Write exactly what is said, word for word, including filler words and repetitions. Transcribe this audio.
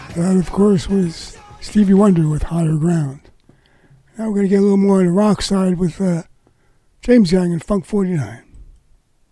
That, of course, was Stevie Wonder with Higher Ground. Now we're going to get a little more on the rock side with uh, James Young and Funk forty-nine.